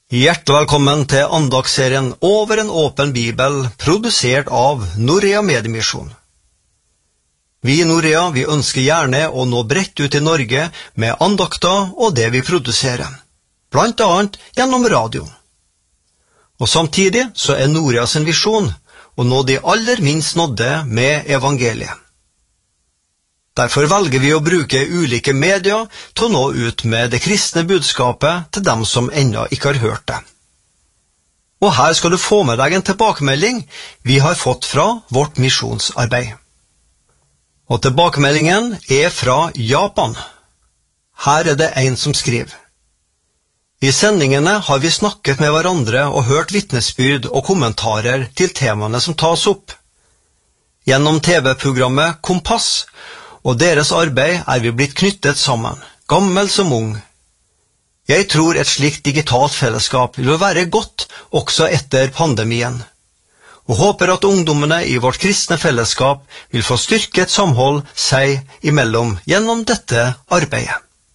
Hjertelig velkommen til andagsserien Over en åpen bibel, produsert av Norea Mediemisjon. Vi i Norea vi ønsker gjerne å nå bredt ut i Norge med andakter og det vi produserer, blant annet gjennom radio. Og samtidig så Norea sin visjon å nå de aller minst nådde med evangeliet. Derfor velger vi å bruke ulike medier til å nå ut med det kristne budskapet til dem som ennå ikke har hørt det. Og her skal du få med deg en tilbakemelding vi har fått fra vårt misjonsarbeid. Og tilbakemeldingen fra Japan. Her det en som skriver. I sendingene har vi snakket med hverandre og hørt vitnesbyrd og kommentarer til temaene som tas opp. Gjennom TV-programmet Kompass og deres arbeid vi blitt knyttet sammen, gammel som ung. Jeg tror et slikt digitalt fellesskap vil være godt også etter pandemien, og håper at ungdommene i vårt kristne fellesskap vil få styrket samhold seg imellom gjennom dette arbeidet.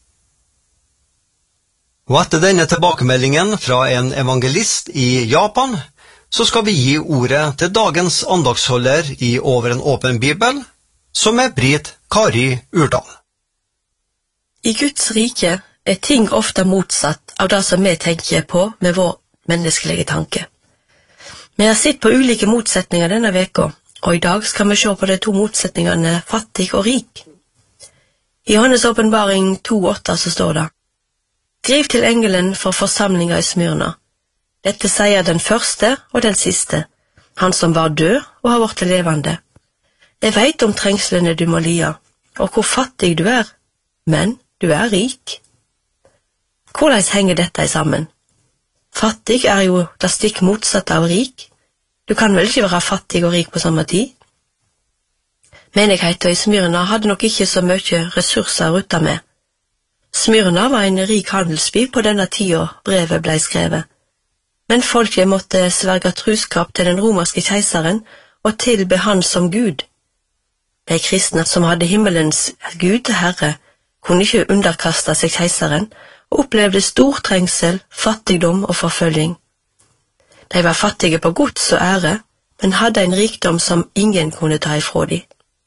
Og etter denne tilbakemeldingen fra en evangelist i Japan, så skal vi gi ordet til dagens andagsholder i Over en åpen bibel, som Britt Kari Urdal. I Guds rike ting ofte motsatt av det som vi tenker på med vår menneskelige tanke. Vi har sett på ulike motsetninger denne veka, og i dag skal vi se på de to motsetningene fattig og rik. I Johannes åpenbaring 2,8 så står det: Skriv til engelen for forsamlinga i Smyrna. Dette sier den første og den siste, han som var død og har vært levende. Jeg vet om trengslene du må lia, og hvor fattig du men du rik. Hvordan henger dette sammen? Fattig jo det stikk motsatte av rik. Du kan vel ikke være fattig og rik på samme tid? Menigheten i Smyrna hadde nok ikke så mye ressurser å rutte med. Smyrna var en rik handelsby på denne tida brevet ble skrevet, men folket måtte sverge truskap til den romerske keiseren og tilbe han som Gud. De kristne som hadde himmelens Gud til Herre, kunne ikke underkaste seg keiseren og opplevde stor trengsel, fattigdom og forfølging. De var fattige på gods og ære, men hadde en rikdom som ingen kunne ta ifra dem.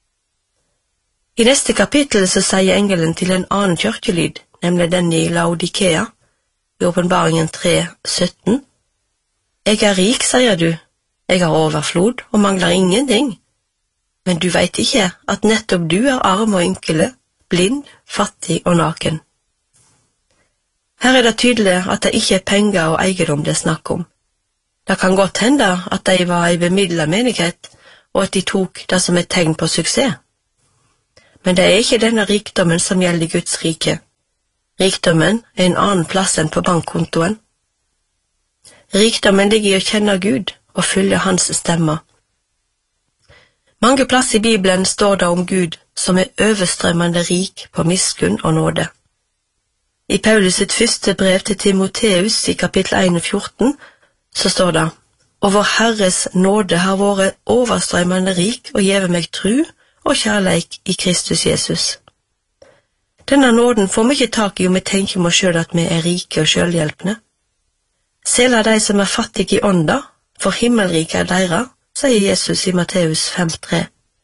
I neste kapittel så sier engelen til en annen kirkelyd, nemlig den i Laodikea, i åpenbaringen 3,17. Jeg rik, sier du, jeg har overflod og mangler ingenting. Men du vet ikke at nettopp du arm og ynkele, blind, fattig og naken. Her det tydelig at det ikke penger og eiendom det snakk om. Det kan godt hende at de var i bemidlet menighet, og at de tok det som et tegn på suksess. Men det ikke denne rikdommen som gjelder Guds rike. Rikdommen en annen plass enn på bankkontoen. Rikdommen ligger i å kjenne Gud og følge hans stemmer. Mange plass i Bibelen står det om Gud som overstrømmende rik på miskunn og nåde. I Paulus sitt første brev til Timoteus i kapittel 1,14 så står det: Og vår Herres nåde har vært overstrømmende rik og gjeve meg tru og kjærleik i Kristus Jesus. Denne nåden får vi ikke tak i om vi tenker om oss selv at vi rike og selvhjelpende. Selv de som fattige i ånda, for himmelriket deres, sier Jesus i Matteus 5,3.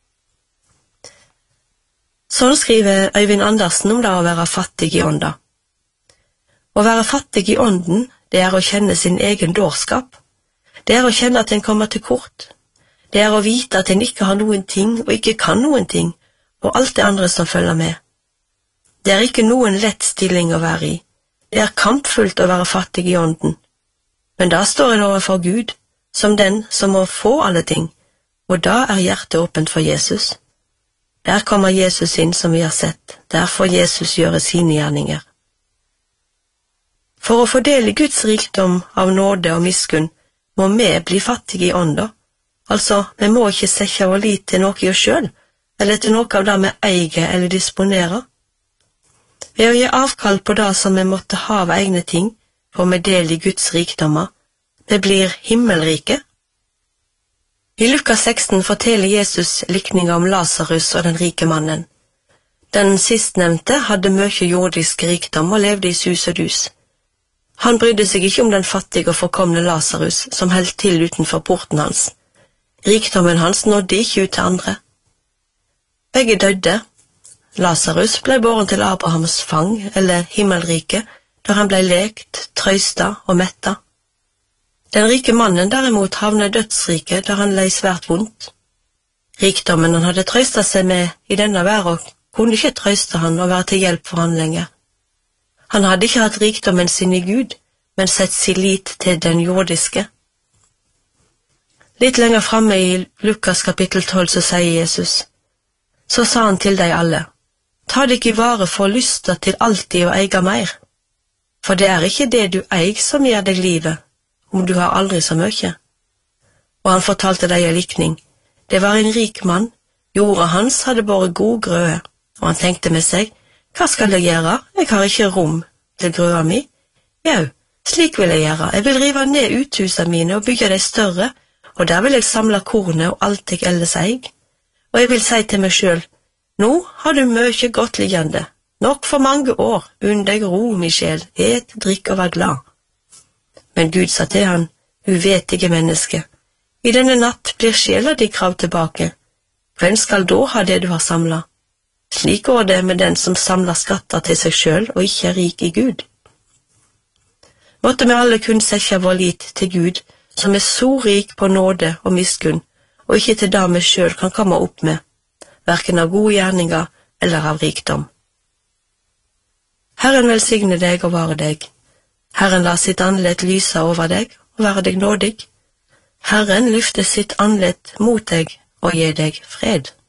Sånn skriver Øyvind Andersen om det å være fattig i ånda. Å være fattig i ånden, det å kjenne sin egen dårskap. Det å kjenne at en kommer til kort. Det å vite at en ikke har noen ting og ikke kan noen ting, og alt det andre som følger med. Det ikke noen lett stilling å være i. Det kampfullt å være fattig i ånden. Men da står en overfor Gud, som den som må få alle ting, og da hjertet åpent for Jesus. Der kommer Jesus inn som vi har sett, der får Jesus gjøre sine gjerninger. For å fordele Guds rikdom av nåde og miskunn, må vi bli fattige i ånda. Altså, vi må ikke sette vår lit til noe i oss selv, eller til noe av det vi eier eller disponerer. Ved å gi avkall på det som vi måtte ha av egne ting, får vi del i Guds rikdommer. Vi blir himmelrike. I Lukas 16 forteller Jesus likninger om Lazarus og den rike mannen. Den sistnevnte hadde mye jordisk rikdom og levde i sus og dus. Han brydde seg ikke om den fattige og forkomne Lazarus som held til utenfor porten hans. Rikdommen hans nådde ikke ut til andre. Begge døde. Lazarus ble båren til Abrahams fang, eller himmelrike, der han ble lekt, trøysta og metta. Den rike mannen derimot havnet i dødsriket, der han lei svært vondt. Rikdommen han hadde trøysta seg med i denne verden, kunne ikke trøyste han og være til hjelp for han lenger. Han hadde ikke hatt rikdommen sin i Gud, men sett sin lit til den jordiske. Litt lenger framme i Lukas kapittel 12 så sier Jesus, så sa han til deg alle, ta deg ikke vare for lysta til alltid å eie mer, for det er ikke det du eier som gir deg livet, om du har aldri så mye. Og han fortalte deg en likning. Det var en rik mann, jorda hans hadde båret god grøde, og han tenkte med seg, hva skal jeg gjøre? Jeg har ikke rom til grøda mi. Jau, slik vil jeg gjøre. Jeg vil rive ned uthusa mine og bygge de større, og der vil jeg samle kornet og alt jeg ellers eier. Og jeg vil si til meg selv, nå har du mye godt liggende, nok for mange år, unn deg ro, min sjel, et, drikk og vær glad. Men Gud sa til han, uvetige menneske, i denne natt blir sjela di krav tilbake. Hvem skal da ha det du har samlet? Slik går det med den som samler skatter til seg selv og ikke er rik i Gud. Måtte vi alle kun sette vår lit til Gud, som er så rik på nåde og miskunn, og ikke til det vi selv kan komme opp med, hverken av gode gjerninger eller av rikdom. Herren velsigne deg og vare deg. Herren la sitt andlet lyse over deg og være deg nådig. Herren løfte sitt andlet mot deg og gi deg fred.